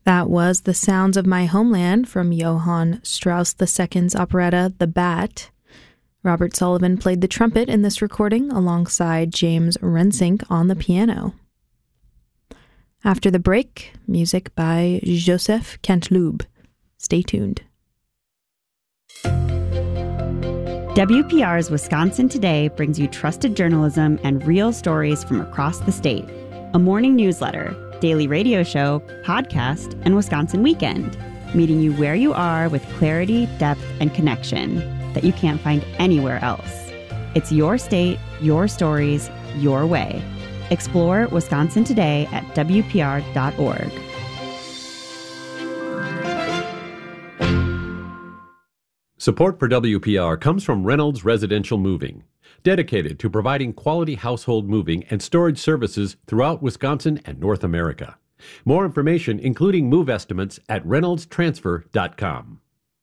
That was The Sounds of My Homeland from Johann Strauss II's operetta The Bat. Robert Sullivan played the trumpet in this recording alongside James Rensink on the piano. After the break, music by Joseph Canteloube. Stay tuned. WPR's Wisconsin Today brings you trusted journalism and real stories from across the state. A morning newsletter, daily radio show, podcast, and Wisconsin Weekend, meeting you where you are with clarity, depth, and connection that you can't find anywhere else. It's your state, your stories, your way. Explore Wisconsin Today at WPR.org. Support for WPR comes from Reynolds Residential Moving, dedicated to providing quality household moving and storage services throughout Wisconsin and North America. More information, including move estimates, at reynoldstransfer.com.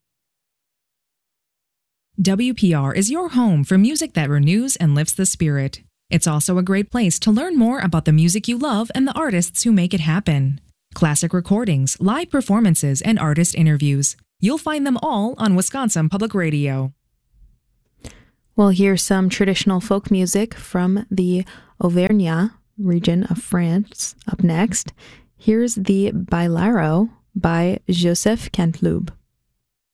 WPR is your home for music that renews and lifts the spirit. It's also a great place to learn more about the music you love and the artists who make it happen. Classic recordings, live performances, and artist interviews. You'll find them all on Wisconsin Public Radio. We'll hear some traditional folk music from the Auvergne region of France up next. Here's the Bailaro by Joseph Canteloube.